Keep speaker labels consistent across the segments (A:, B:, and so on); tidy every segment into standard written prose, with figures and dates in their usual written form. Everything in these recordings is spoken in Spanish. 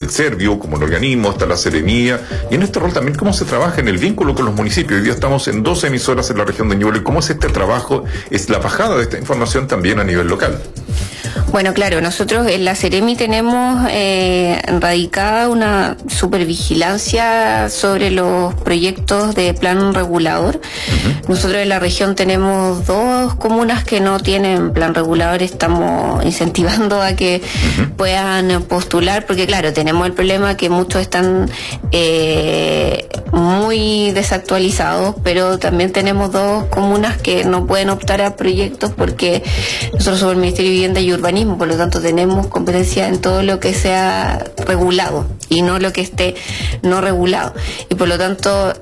A: el Servio como un organismo, está la Seremía, y en este rol también cómo se trabaja en el vínculo con los municipios. Hoy día estamos en 12 emisoras en la región de Ñuble. ¿Cómo es este trabajo, es la bajada de esta información también a nivel local?
B: Bueno, claro, nosotros en la Seremi tenemos radicada una supervigilancia sobre los proyectos de plan regulador. Nosotros en la región tenemos 2 comunas que no tienen plan regulador, estamos incentivando a que puedan postular, porque claro, tenemos el problema que muchos están muy desactualizados, pero también tenemos 2 comunas que no pueden optar a proyectos porque nosotros somos el Ministerio de Vivienda y Urbanismo, por lo tanto tenemos competencia en todo lo que sea regulado y no lo que esté no regulado, y por lo tanto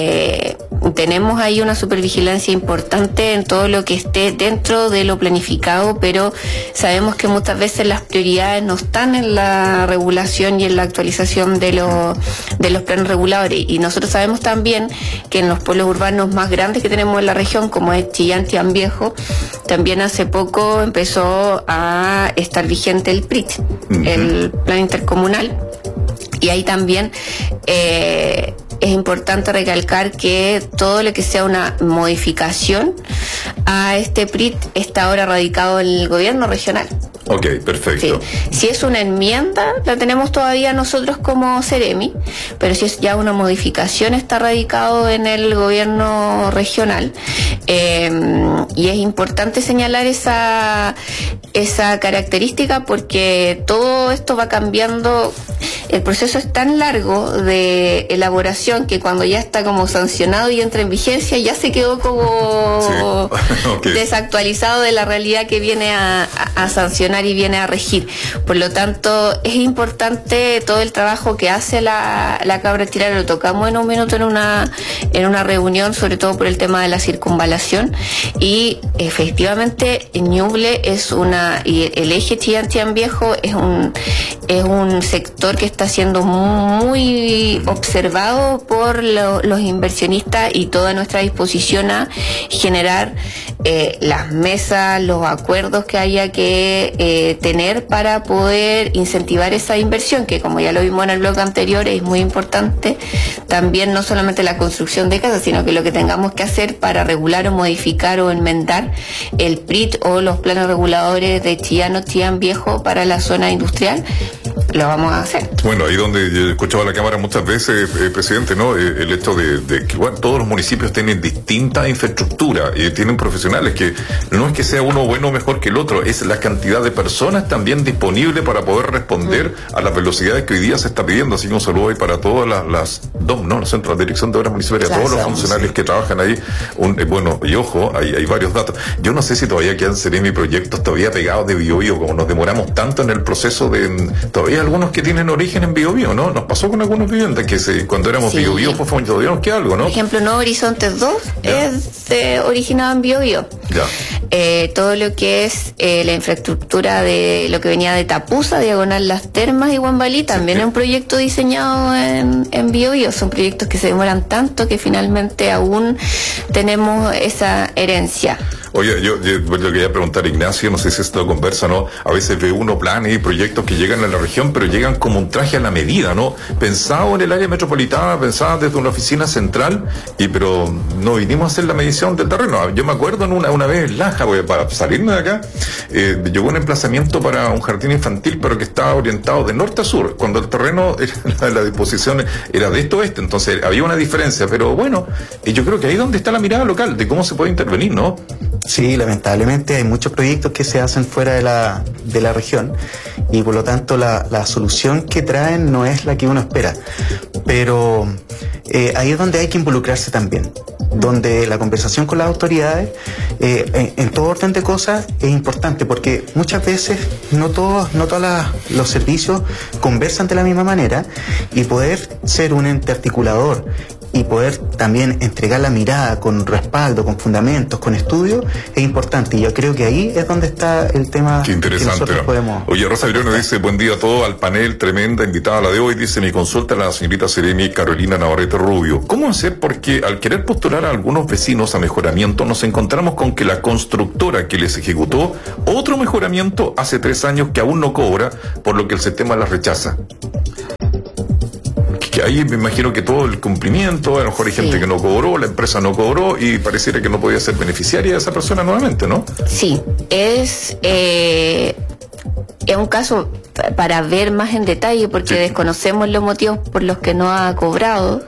B: tenemos ahí una supervigilancia importante en todo lo que esté dentro de lo planificado, pero sabemos que muchas veces las prioridades no están en la regulación y en la actualización de los planes reguladores, y nosotros sabemos también que en los pueblos urbanos más grandes que tenemos en la región, como es Chillán, Tian Viejo, también hace poco empezó a estar vigente el PRIT, el Plan Intercomunal, y ahí también es importante recalcar que todo lo que sea una modificación a este PRIT está ahora radicado en el gobierno regional.
A: Ok, perfecto.
B: Sí. Si es una enmienda, la tenemos todavía nosotros como Seremi, pero si es ya una modificación, está radicado en el gobierno regional. Y es importante señalar esa característica porque todo esto va cambiando. El proceso es tan largo de elaboración que cuando ya está como sancionado y entra en vigencia, ya se quedó como desactualizado de la realidad que viene a sancionar y viene a regir. Por lo tanto, es importante todo el trabajo que hace la Cabra Chilara. Lo tocamos en un minuto en una reunión, sobre todo por el tema de la circunvalación, y efectivamente Ñuble y el eje Chillán Viejo es un sector que está siendo muy observado por los inversionistas, y toda nuestra disposición a generar las mesas, los acuerdos que haya que tener para poder incentivar esa inversión, que como ya lo vimos en el bloque anterior, es muy importante también no solamente la construcción de casas, sino que lo que tengamos que hacer para regular o modificar o enmendar el PRIT o los planes reguladores de Chillán o Chillán Viejo para la zona industrial, lo vamos a hacer.
A: Bueno, ahí donde yo he escuchado a la Cámara muchas veces, presidente, ¿no? El hecho de que bueno, todos los municipios tienen distinta infraestructura y tienen profesionales que no es que sea uno bueno o mejor que el otro, es la cantidad de personas también disponible para poder responder a las velocidades que hoy día se está pidiendo. Así que un saludo ahí para todas las DOM, ¿no? La Centro de Dirección de Obras Municipales, todos los funcionarios que trabajan ahí. Bueno, y ojo, hay varios datos. Yo no sé si todavía quedan Seremi proyectos todavía pegados de Biobío, como nos demoramos tanto en el proceso todavía algunos que tienen origen en Biobío, ¿no? Nos pasó con algunos viviendas que cuando éramos Biobío, pues todavía nos queda algo, ¿no?
B: Por ejemplo, Nuevo Horizontes 2 es originado en Biobío. Todo lo que es la infraestructura de lo que venía de Tapuza, diagonal Las Termas y Guambalí, también es un proyecto diseñado en Biobío. Son proyectos que se demoran tanto que finalmente aún tenemos esa herencia.
A: Oye, yo le quería preguntar a Ignacio, no sé si esto conversa, ¿no? A veces ve uno planes y proyectos que llegan a la región, pero llegan como un traje a la medida, ¿no? Pensado en el área metropolitana, pensado desde una oficina central, pero no vinimos a hacer la medición del terreno. Yo me acuerdo una vez en Laja, para salirme de acá, llegó un emplazamiento para un jardín infantil, pero que estaba orientado de norte a sur, cuando el terreno, la disposición era de este a oeste, entonces había una diferencia, pero bueno, yo creo que ahí es donde está la mirada local, de cómo se puede intervenir, ¿no?
C: Sí, lamentablemente hay muchos proyectos que se hacen fuera de la región y por lo tanto la solución que traen no es la que uno espera, pero ahí es donde hay que involucrarse también, donde la conversación con las autoridades en todo orden de cosas es importante, porque muchas veces no todos los servicios conversan de la misma manera, y poder ser un ente articulador y poder también entregar la mirada con respaldo, con fundamentos, con estudios, es importante. Y yo creo que ahí es donde está el tema.
A: Qué interesante,
C: que nosotros podemos.
A: Oye, Rosa Virano dice, buen día a todos, al panel, tremenda invitada a la de hoy. Dice, mi consulta a la señorita Seremi Carolina Navarrete Rubio. ¿Cómo hacer? Porque al querer postular a algunos vecinos a mejoramiento, nos encontramos con que la constructora que les ejecutó otro mejoramiento hace 3 años que aún no cobra, por lo que el sistema las rechaza. porque ahí me imagino que todo el cumplimiento, a lo mejor hay gente que no cobró, la empresa no cobró y pareciera que no podía ser beneficiaria de esa persona nuevamente, ¿no?
B: Sí, es un caso para ver más en detalle, porque desconocemos los motivos por los que no ha cobrado.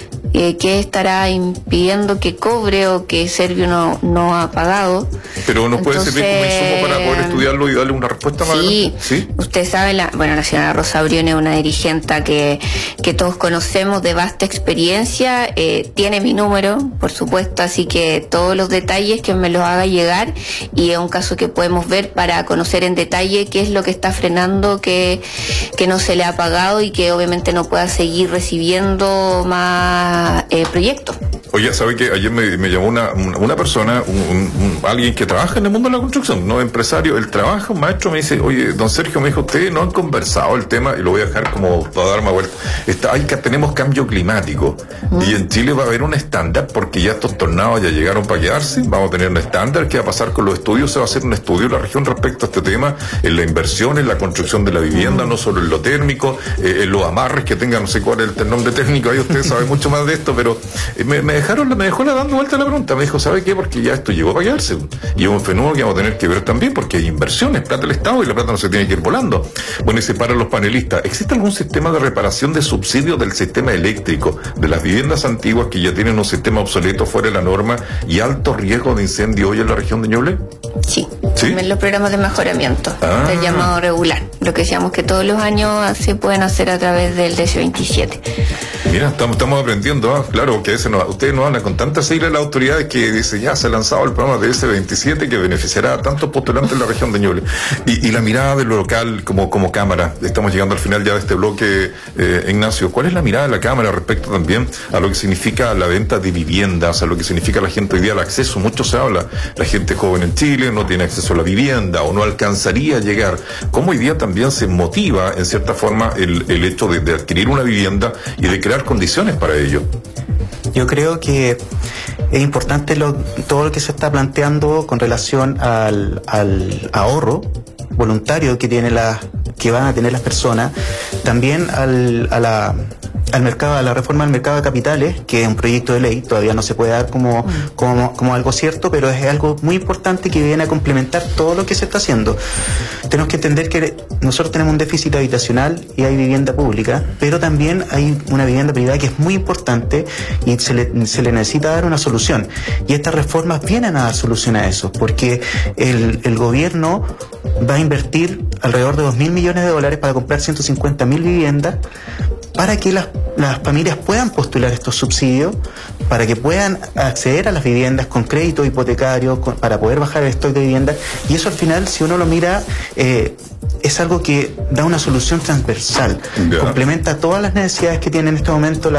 B: ¿Qué estará impidiendo que cobre o que Servio no ha pagado?
A: Pero nos puede servir como insumo para poder estudiarlo y darle una respuesta más adelante.
B: Sí, usted sabe, la señora Rosa Briones es una dirigente que todos conocemos, de vasta experiencia, tiene mi número, por supuesto, así que todos los detalles que me los haga llegar, y es un caso que podemos ver para conocer en detalle qué es lo que está frenando que no se le ha pagado y que obviamente no pueda seguir recibiendo más proyectos.
A: Oye, ¿sabe que ayer me llamó una persona, alguien que trabaja en el mundo de la construcción, no empresario, él trabaja, un maestro, me dice, oye, don Sergio, me dijo, ustedes no han conversado el tema, y lo voy a dejar como para dar más vuelta. Tenemos cambio climático, y en Chile va a haber un estándar, porque ya estos tornados ya llegaron para quedarse, vamos a tener un estándar. ¿Qué va a pasar con los estudios? Se va a hacer un estudio en la región respecto a este tema, en la inversión, en la construcción de la vivienda, no solo en lo térmico, en los amarres que tengan, no sé cuál es el nombre técnico, ahí usted sabe mucho más de esto, pero me dejó dando vuelta la pregunta. Me dijo, ¿sabe qué? Porque ya esto llegó para quedarse, y es un fenómeno que vamos a tener que ver también, porque hay inversiones, plata del Estado, y la plata no se tiene que ir volando. Bueno, y se paran los panelistas. ¿Existe algún sistema de reparación de subsidios del sistema eléctrico de las viviendas antiguas que ya tienen un sistema obsoleto, fuera de la norma y alto riesgo de incendio hoy en la región de Ñuble?
B: Sí, en los programas de mejoramiento del llamado regular, lo que decíamos que todos los años se pueden hacer a través del DC27.
A: Mira, estamos aprendiendo, claro, que ustedes nos hablan con tanta sigla de la autoridad que dice, ya se ha lanzado el programa de DC27 que beneficiará a tantos postulantes en la región de Ñuble. Y la mirada de lo local como Cámara, estamos llegando al final ya de este bloque, Ignacio, ¿cuál es la mirada de la Cámara respecto también a lo que significa la venta de viviendas, a lo que significa la gente hoy día, el acceso? Mucho se habla, la gente joven en Chile no tiene acceso a la vivienda o no alcanzaría a llegar. ¿Cómo hoy día también se motiva, en cierta forma, el hecho de adquirir una vivienda y de crear condiciones para ello?
C: Yo creo que es importante todo lo que se está planteando con relación al ahorro voluntario que van a tener las personas, también al mercado, a la reforma del mercado de capitales, que es un proyecto de ley, todavía no se puede dar como algo cierto, pero es algo muy importante que viene a complementar todo lo que se está haciendo. Tenemos que entender que nosotros tenemos un déficit habitacional y hay vivienda pública, pero también hay una vivienda privada que es muy importante y se le necesita dar una solución. Y estas reformas vienen a dar solución a eso, porque el gobierno va a invertir alrededor de $2.000 millones para comprar 150.000 viviendas, para que las familias puedan postular estos subsidios, para que puedan acceder a las viviendas con crédito hipotecario, para poder bajar el stock de viviendas. Y eso al final, si uno lo mira, es algo que da una solución transversal, complementa todas las necesidades que tiene en este momento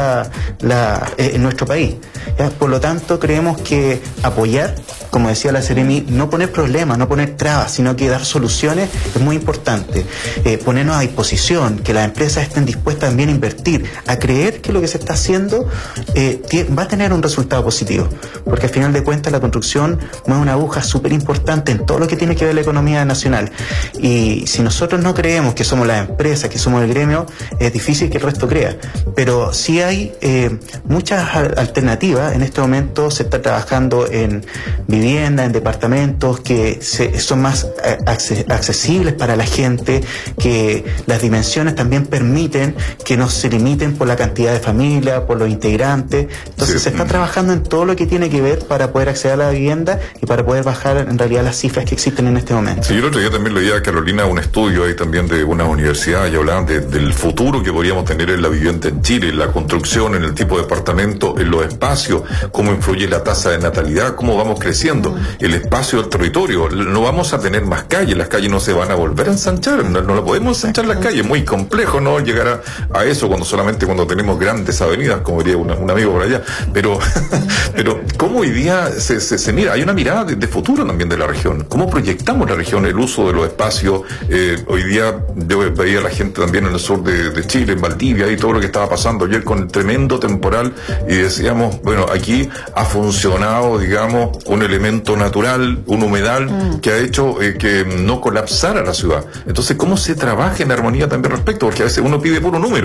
C: en nuestro país. ¿Ya? Por lo tanto, creemos que apoyar, como decía la Seremi, no poner problemas, no poner trabas, sino que dar soluciones es muy importante. Ponernos a disposición, que las empresas estén dispuestas también a invertir, a creer que lo que se está haciendo va a tener un resultado positivo, porque al final de cuentas la construcción mueve una aguja súper importante en todo lo que tiene que ver la economía nacional, y si nosotros no creemos que somos las empresas, que somos el gremio, es difícil que el resto crea. Pero sí hay muchas alternativas. En este momento se está trabajando en vivienda, en departamentos que son más accesibles para la gente, que las dimensiones también permiten que no se limiten por la cantidad de familia, por los integrantes. Entonces se está trabajando en todo lo que tiene que ver para poder acceder a la vivienda y para poder bajar en realidad las cifras que existen en este momento.
A: Sí, yo el otro día también leía a Carolina un estudio ahí también de una universidad y hablaban del futuro que podríamos tener en la vivienda en Chile, en la construcción, en el tipo de departamento, en los espacios, cómo influye la tasa de natalidad, cómo vamos creciendo, el espacio del territorio. No vamos a tener más calles, las calles no se van a volver a ensanchar, no la podemos ensanchar las calles, muy complejo no llegar a eso cuando tenemos grandes avenidas, como diría un amigo por allá, pero cómo hoy día se mira, hay una mirada de futuro también de la región, cómo proyectamos la región, el uso de los espacios. Hoy día yo veía a la gente también en el sur de Chile, en Valdivia, y todo lo que estaba pasando ayer con el tremendo temporal, y decíamos, bueno, aquí ha funcionado, digamos, un elemento natural, un humedal que ha hecho que no colapsara la ciudad. Entonces, ¿cómo se trabaja en armonía también respecto? Porque a veces uno pide puro número,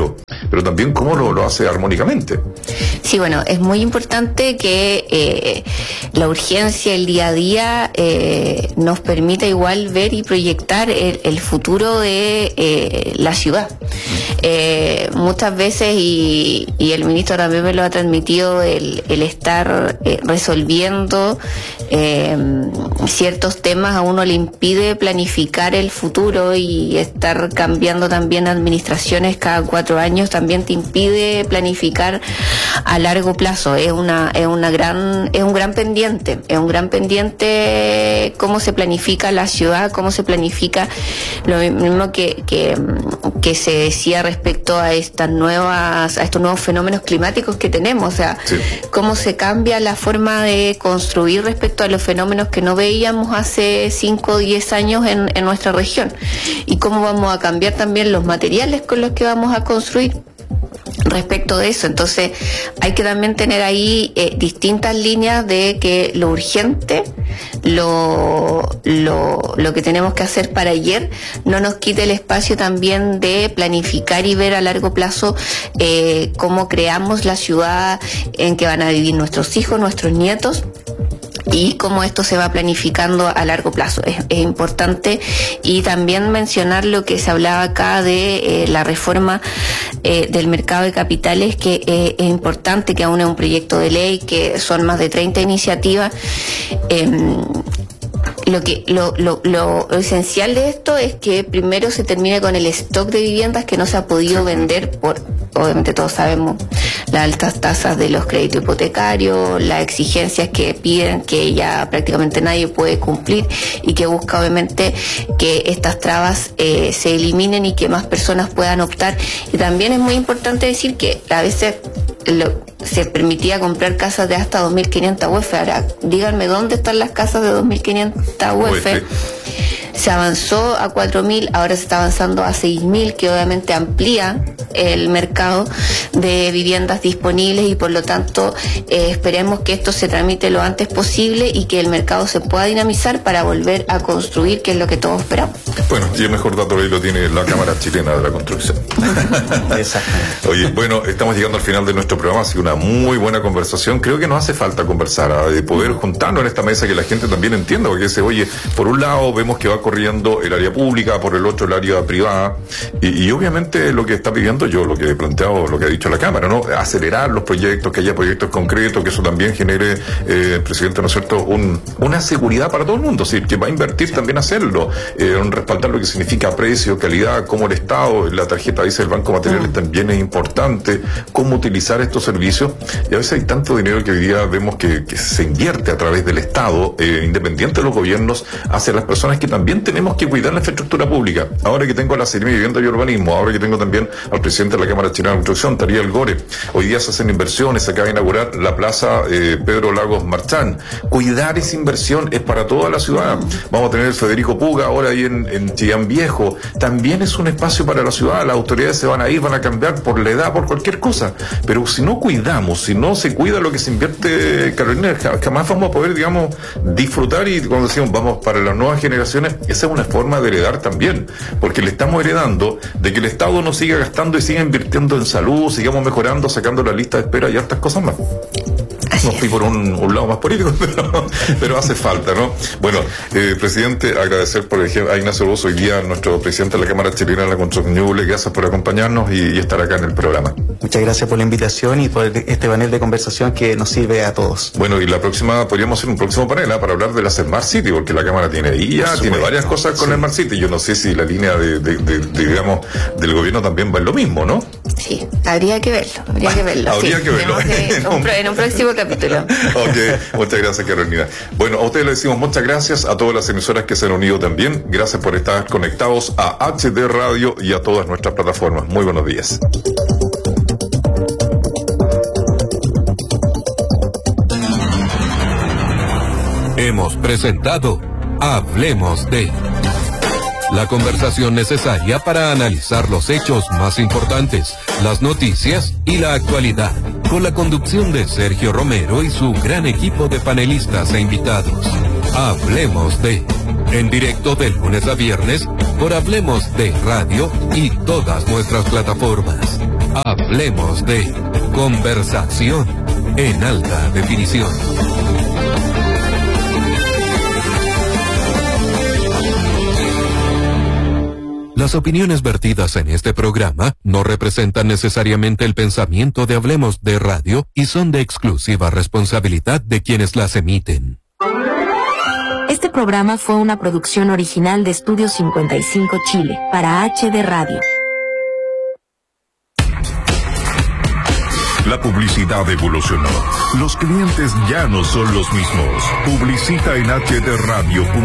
A: pero también cómo lo hace armónicamente.
B: Sí, bueno, es muy importante que la urgencia, el día a día, nos permita igual ver y proyectar el futuro de la ciudad. Muchas veces, y el ministro también me lo ha transmitido, el estar resolviendo ciertos temas a uno le impide planificar el futuro, y estar cambiando también administraciones cada 4 años también te impide planificar a largo plazo. Es un gran pendiente cómo se planifica la ciudad, cómo se planifica lo mismo que se decía respecto a estos nuevos fenómenos climáticos que tenemos, o sea, sí, cómo se cambia la forma de construir respecto a los fenómenos que no veíamos hace 5 o 10 años en nuestra región, y cómo vamos a cambiar también los materiales con los que vamos a construir respecto de eso. Entonces hay que también tener ahí distintas líneas de que lo urgente, lo que tenemos que hacer para ayer, no nos quite el espacio también de planificar y ver a largo plazo cómo creamos la ciudad en que van a vivir nuestros hijos, nuestros nietos, y cómo esto se va planificando a largo plazo. Es importante, y también mencionar lo que se hablaba acá de la reforma del mercado de capitales, que es importante, que aún es un proyecto de ley, que son más de 30 iniciativas. Lo esencial de esto es que primero se termine con el stock de viviendas que no se ha podido vender por, obviamente todos sabemos, las altas tasas de los créditos hipotecarios, las exigencias que piden, que ya prácticamente nadie puede cumplir, y que busca obviamente que estas trabas se eliminen y que más personas puedan optar. Y también es muy importante decir que a veces se permitía comprar casas de hasta 2.500 UF. Ahora, díganme, ¿dónde están las casas de 2.500 UF? Se avanzó a 4.000, ahora se está avanzando a 6.000, que obviamente amplía el mercado de viviendas disponibles, y por lo tanto esperemos que esto se tramite lo antes posible y que el mercado se pueda dinamizar para volver a construir, que es lo que todos esperamos.
A: Bueno, y el mejor dato ahí lo tiene la Cámara Chilena de la Construcción.
C: Exactamente.
A: Oye, bueno, estamos llegando al final de nuestro programa, ha sido una muy buena conversación. Creo que nos hace falta conversar, de poder juntarnos en esta mesa, que la gente también entienda, porque oye, por un lado vemos que va corriendo el área pública, por el otro el área privada, y obviamente lo que está pidiendo yo, lo que he planteado, lo que ha dicho la Cámara, ¿no? Acelerar los proyectos, que haya proyectos concretos, que eso también genere, presidente, ¿no es cierto?, una seguridad para todo el mundo, es decir, que va a invertir también hacerlo, respaldar lo que significa precio, calidad, cómo el Estado, la tarjeta dice el Banco Materiales también es importante, cómo utilizar estos servicios, y a veces hay tanto dinero que hoy día vemos que se invierte a través del Estado, independiente de los gobiernos, hacia las personas que también tenemos que cuidar la infraestructura pública. Ahora que tengo a la Seremi de Vivienda y Urbanismo, ahora que tengo también al presidente de la Cámara Chilena de Construcción, Taría El Gore, hoy día se hacen inversiones, se acaba de inaugurar la plaza Pedro Lagos Marchán. Cuidar esa inversión es para toda la ciudad. Vamos a tener el Federico Puga ahora ahí en Chillán Viejo, también es un espacio para la ciudad. Las autoridades se van a ir, van a cambiar por la edad, por cualquier cosa, pero si no cuidamos, si no se cuida lo que se invierte, Carolina, jamás vamos a poder, digamos, disfrutar. Y cuando decimos vamos para las nuevas generaciones, esa es una forma de heredar también, porque le estamos heredando de que el Estado no siga gastando y siga invirtiendo en salud, sigamos mejorando, sacando la lista de espera y hartas cosas más. No fui por un lado más político, pero hace falta, ¿no? Bueno, presidente, agradecer por ejemplo a Ignacio Bozo, hoy día nuestro presidente de la Cámara Chilena de la Construcción, gracias por acompañarnos y estar acá en el programa.
C: Muchas gracias por la invitación y por este panel de conversación que nos sirve a todos.
A: Bueno, y la próxima, podríamos hacer un próximo panel para hablar de la Smart City, porque la Cámara tiene tiene varias cosas con el Smart City. Yo no sé si la línea digamos, del gobierno también va en lo mismo, ¿no?
B: Sí, habría que verlo.
A: Habría que verlo.
B: En un próximo capítulo.
A: Ok, muchas gracias, Carolina. Bueno, a ustedes les decimos muchas gracias, a todas las emisoras que se han unido también. Gracias por estar conectados a HD Radio y a todas nuestras plataformas. Muy buenos días.
D: Hemos presentado Hablemos de... La conversación necesaria para analizar los hechos más importantes, las noticias y la actualidad, con la conducción de Sergio Romero y su gran equipo de panelistas e invitados. Hablemos de... En directo de lunes a viernes por Hablemos de Radio y todas nuestras plataformas. Hablemos de conversación en alta definición. Las opiniones vertidas en este programa no representan necesariamente el pensamiento de Hablemos de Radio y son de exclusiva responsabilidad de quienes las emiten.
E: Este programa fue una producción original de Estudio 55 Chile para HD Radio.
F: La publicidad evolucionó. Los clientes ya no son los mismos. Publicita en hdradio.cl.